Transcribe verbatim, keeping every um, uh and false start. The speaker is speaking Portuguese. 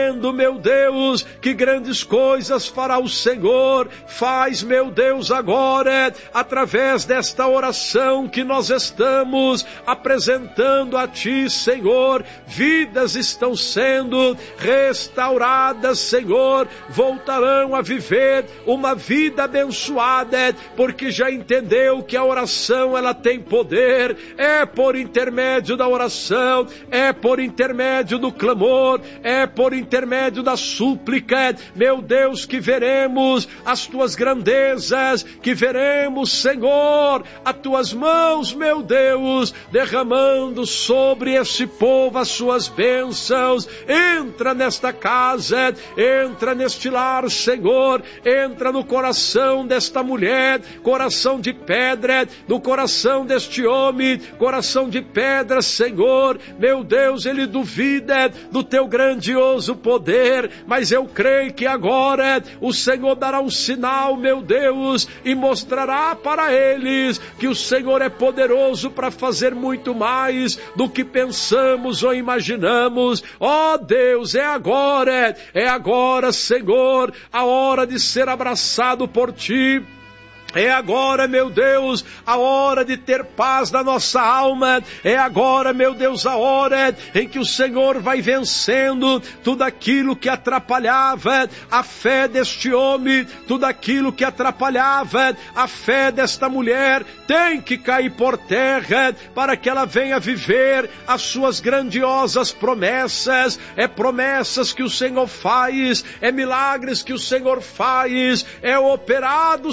crendo, meu Deus, que grandes coisas fará o Senhor. Faz, meu Deus, agora, através desta oração que nós estamos apresentando a Ti, Senhor, vidas estão sendo restauradas, Senhor, voltarão a viver uma vida abençoada, porque já entendeu que a oração, ela tem poder. É por intermédio da oração, é por intermédio do clamor, é por intermédio da súplica, meu Deus, que veremos as Tuas grandezas, que veremos, Senhor, as Tuas mãos, meu Deus, derramando sobre esse povo as Suas bênçãos. Entra nesta casa, entra neste lar, Senhor, entra no coração desta mulher, coração de pedra, no coração deste homem, coração de pedra, Senhor. Meu Deus, ele duvida do Teu grandioso poder, mas eu creio que agora o Senhor dará um sinal, meu Deus, e mostrará para eles que o Senhor é poderoso para fazer muito mais do que pensamos ou imaginamos. Ó Deus, é agora, é agora, Senhor, a hora de ser abraçado por Ti. É agora, meu Deus, a hora de ter paz na nossa alma. É agora, meu Deus, a hora em que o Senhor vai vencendo tudo aquilo que atrapalhava a fé deste homem, tudo aquilo que atrapalhava a fé desta mulher, tem que cair por terra para que ela venha viver as suas grandiosas promessas. É promessas que o Senhor faz, é milagres que o Senhor faz, é operado,